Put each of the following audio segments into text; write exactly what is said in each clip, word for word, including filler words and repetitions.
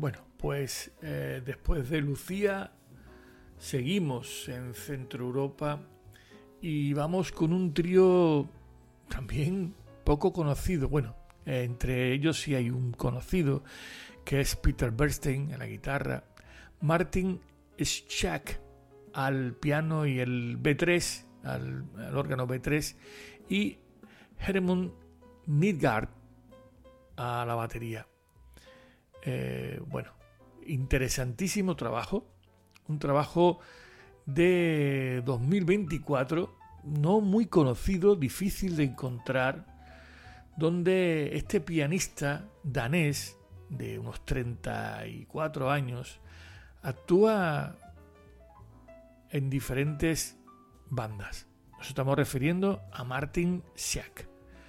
Bueno, pues eh, después de Lucía seguimos en Centro Europa y vamos con un trío también poco conocido. Bueno, eh, entre ellos sí hay un conocido que es Peter Bernstein en la guitarra, Martin Schak al piano y el B tres, al, al órgano B tres, y Hermund Midgard a la batería. Eh, bueno, interesantísimo trabajo, un trabajo de dos mil veinticuatro, no muy conocido, difícil de encontrar, donde este pianista danés de unos treinta y cuatro años actúa en diferentes bandas. Nos estamos refiriendo a Martin Schak.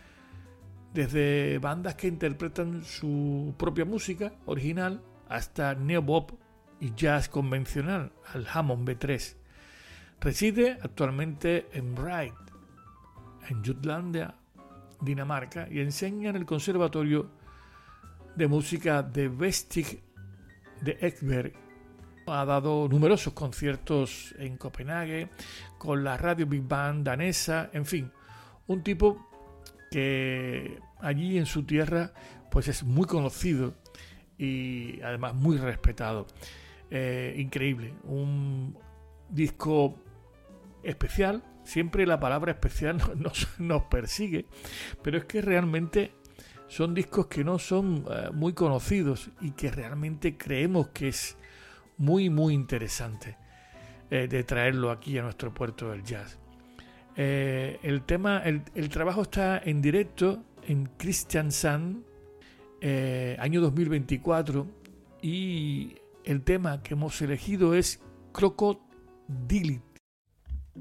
Desde bandas que interpretan su propia música original hasta neobop y jazz convencional, al Hammond B tres. Reside actualmente en Bride, en Jutlandia, Dinamarca, y enseña en el Conservatorio de Música de Vestig de Ekberg. Ha dado numerosos conciertos en Copenhague con la Radio Big Band danesa, en fin, un tipo que allí en su tierra pues es muy conocido y además muy respetado. Eh, increíble, un disco especial. Siempre la palabra especial nos, nos persigue, pero es que realmente son discos que no son eh, muy conocidos y que realmente creemos que es muy muy interesante eh, de traerlo aquí a nuestro puerto del jazz. Eh, el tema, el, el trabajo está en directo en Kristiansand, eh, año dos mil veinticuatro, y el tema que hemos elegido es Crocodile.